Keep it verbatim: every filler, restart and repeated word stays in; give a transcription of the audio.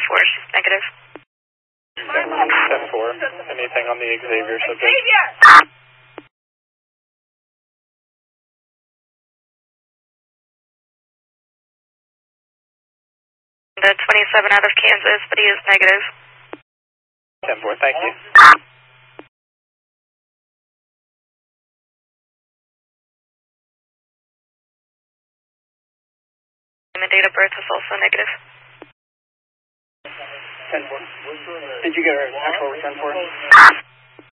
four, she's negative. ten four, anything on the Xavier subject? The twenty-seven out of Kansas, but he is negative. ten four, thank you. And the date of birth is also negative. ten four. Did you get an actual return for it?